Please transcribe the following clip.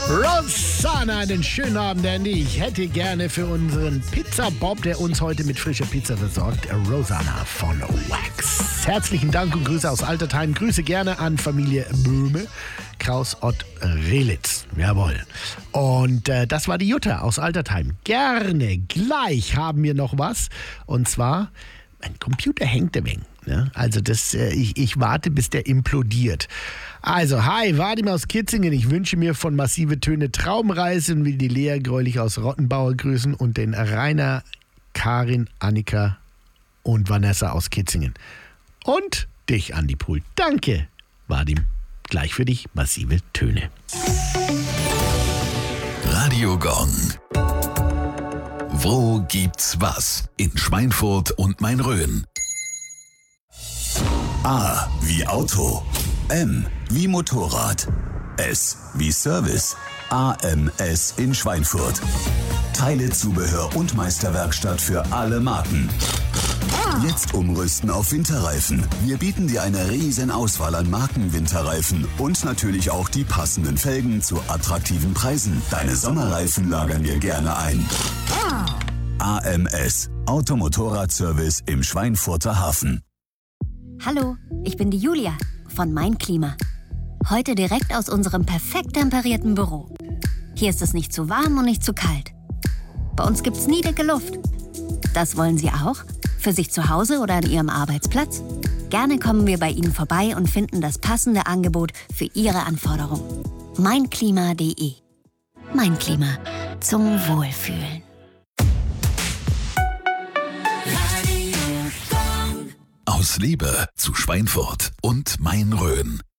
Rosanna, einen schönen Abend, Andy. Ich hätte gerne für unseren Pizza-Bob, der uns heute mit frischer Pizza versorgt, Rosanna von Wax. Herzlichen Dank und Grüße aus Altertheim. Grüße gerne an Familie Böhme, Kraus, Ott, Relitz. Jawohl. Und das war die Jutta aus Altertheim. Gerne. Gleich haben wir noch was. Und zwar, mein Computer hängt ein wenig. Ne? Also ich warte, bis der implodiert. Also, hi, Vadim aus Kitzingen. Ich wünsche mir von Massive Töne Traumreise und will die Lea Greulich aus Rottenbauer grüßen und den Rainer, Karin, Annika und Vanessa aus Kitzingen. Und dich, Andi Pohl. Danke, Vadim. Gleich für dich Massive Töne. Radio Gong. Wo gibt's was? In Schweinfurt und Main-Rhön. A wie Auto. M wie Motorrad. S wie Service. AMS in Schweinfurt. Teile, Zubehör und Meisterwerkstatt für alle Marken. Jetzt umrüsten auf Winterreifen. Wir bieten dir eine riesen Auswahl an Marken-Winterreifen und natürlich auch die passenden Felgen zu attraktiven Preisen. Deine Sommerreifen lagern wir gerne ein. AMS, Automotorradservice im Schweinfurter Hafen. Hallo, ich bin die Julia von Mein Klima. Heute direkt aus unserem perfekt temperierten Büro. Hier ist es nicht zu warm und nicht zu kalt. Bei uns gibt's nie dicke Luft. Das wollen Sie auch? Für sich zu Hause oder an Ihrem Arbeitsplatz? Gerne kommen wir bei Ihnen vorbei und finden das passende Angebot für Ihre Anforderungen. Meinklima.de. Mein Klima. Zum Wohlfühlen. Aus Liebe zu Schweinfurt und Main-Rhön.